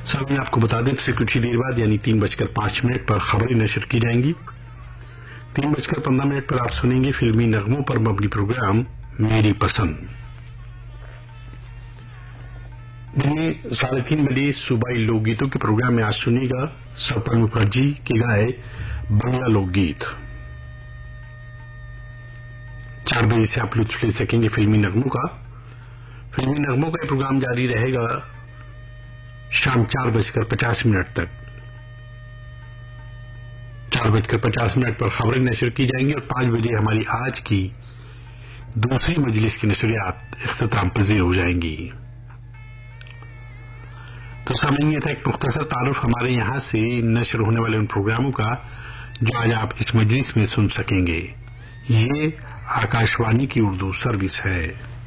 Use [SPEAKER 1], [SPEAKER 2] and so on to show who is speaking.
[SPEAKER 1] सामने आपको बता दें कि कुछ ही देर बाद यानी 3:05 पर खबरें नशर की जाएंगी। 3:15 पर आप सुनेंगे फिल्मी नगमों पर मबनी प्रोग्राम मेरी पसंद। दिन में 3:30 बजे सूबाई लोकगीतों के प्रोग्राम में आज सुनेगा सपन मुखर्जी के गाए बांग्ला लोकगीत। 4 बजे से आप लुत्फ ले सकेंगे फिल्मी नगमों का। फिल्मी नगमों का प्रोग्राम जारी रहेगा शाम 4:50 तक। 4:50 पर खबरें नशर की जाएंगी और 5 बजे हमारी आज की दूसरी मजलिस की नशरियात इख्तिताम पजीर हो जाएंगी। तो सामने ये था एक मुख्तसर तारुफ हमारे यहां से नशर होने वाले उन प्रोग्रामों का जो आज आप इस मजलिस में सुन सकेंगे। ये आकाशवाणी की उर्दू सर्विस है।